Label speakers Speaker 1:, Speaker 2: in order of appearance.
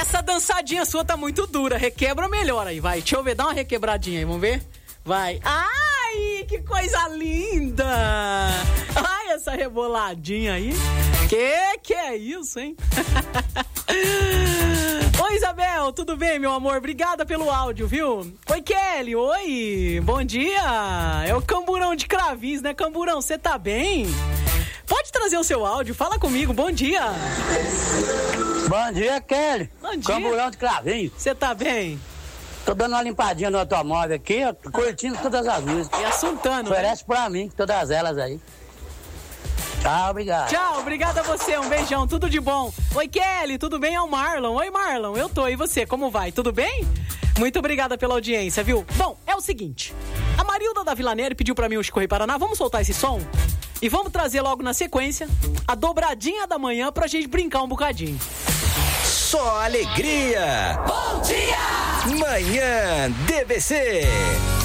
Speaker 1: Essa dançadinha sua tá muito dura. Requebra melhor aí, vai. Deixa eu ver, dá uma requebradinha aí, vamos ver? Vai. Ai, que coisa linda! Ai, essa reboladinha aí. Que é isso, hein? Oi, Isabel, tudo bem, meu amor? Obrigada pelo áudio, viu? Oi, Kelly, oi, bom dia. É o Camburão de Cravins, né? Camburão, você tá bem? Pode trazer o seu áudio, fala comigo, bom dia.
Speaker 2: Bom dia, Kelly.
Speaker 1: Bom dia.
Speaker 2: Camburão de Cravinho.
Speaker 1: Você tá bem?
Speaker 2: Tô dando uma limpadinha no automóvel aqui, ó, curtindo todas as músicas.
Speaker 1: E assuntando,
Speaker 2: Oferece pra mim, todas elas aí. Tchau, obrigado.
Speaker 1: Tchau, obrigado a você, um beijão, tudo de bom. Oi, Kelly, tudo bem? É o Marlon. Oi, Marlon, eu tô, e você, como vai? Tudo bem? Muito obrigada pela audiência, viu? Bom, é o seguinte, a Marilda da Vila Neri pediu pra mim o Chico Rei Paraná, vamos soltar esse som? E vamos trazer logo na sequência a dobradinha da manhã pra gente brincar um bocadinho.
Speaker 3: Só alegria!
Speaker 4: Bom dia!
Speaker 3: Manhã DBC!